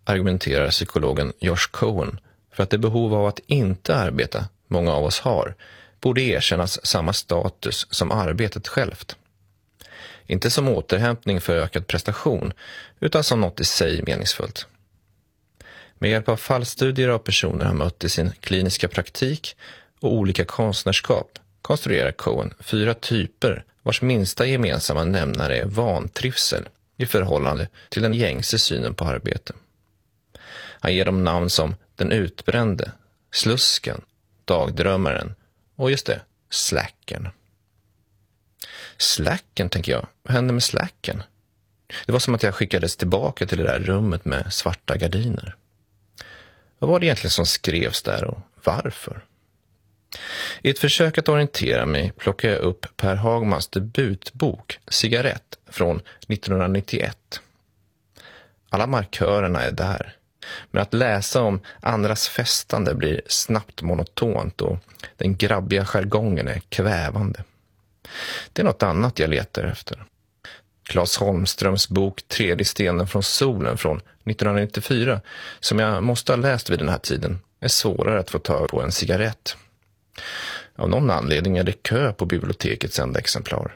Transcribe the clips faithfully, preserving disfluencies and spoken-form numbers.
argumenterar psykologen Josh Cohen för att det behov av att inte arbeta många av oss har borde erkännas samma status som arbetet självt. Inte som återhämtning för ökad prestation, utan som något i sig meningsfullt. Med hjälp av fallstudier av personer han mött i sin kliniska praktik och olika konstnärskap konstruerar Cohen fyra typer vars minsta gemensamma nämnare är vantrivsel i förhållande till den gängse synen på arbete. Han ger dem namn som den utbrände, slusken, dagdrömmaren och just det, slacken. Slacken, tänker jag. Vad hände med slacken? Det var som att jag skickades tillbaka till det där rummet med svarta gardiner. Vad var det egentligen som skrevs där och varför? I ett försök att orientera mig plockade jag upp Per Hagmans debutbok Cigarett från nittonhundranittioett. Alla markörerna är där, men att läsa om andras festande blir snabbt monotont och den grabbiga jargongen är kvävande. Det är något annat jag letar efter. Claes Holmströms bok Tredje stenen från solen från nittonhundranittiofyra, som jag måste ha läst vid den här tiden, är svårare att få tag på en cigarett. Av någon anledning är det kö på bibliotekets enda exemplar.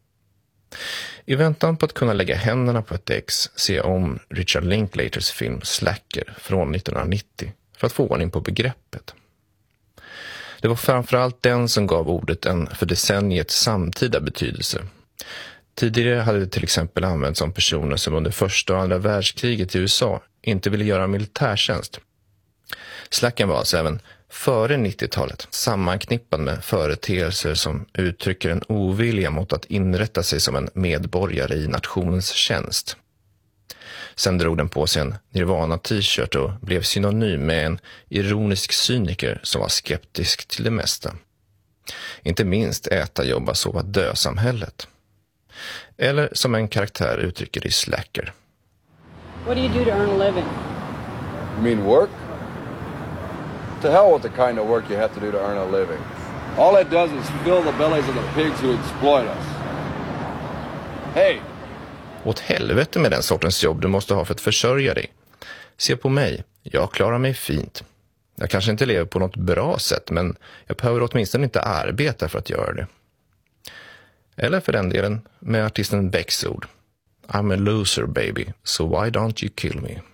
I väntan på att kunna lägga händerna på ett ex ser jag om Richard Linklaters film Slacker från nittonhundranittio för att få ordning på begreppet. Det var framförallt den som gav ordet en för decenniet samtida betydelse. Tidigare hade det till exempel använts om personer som under första och andra världskriget i U S A inte ville göra militärtjänst. Slacken var alltså även före nittiotalet sammanknippad med företeelser som uttrycker en ovilja mot att inrätta sig som en medborgare i nationens tjänst. Sen drog den på sig en Nirvana-t-shirt och blev synonym med en ironisk cyniker som var skeptisk till det mesta. Inte minst äta, jobba, sova, dö-samhället. Eller som en karaktär uttrycker i Slacker. What do you do to earn a living? You mean work? To hell with the kind of work you have to do to earn a living. All it does is fill the bellies of the pigs who exploit us. Hey! Åt helvete med den sortens jobb du måste ha för att försörja dig. Se på mig, jag klarar mig fint. Jag kanske inte lever på något bra sätt, men jag behöver åtminstone inte arbeta för att göra det. Eller för den delen med artisten Becks ord. I'm a loser baby, so why don't you kill me?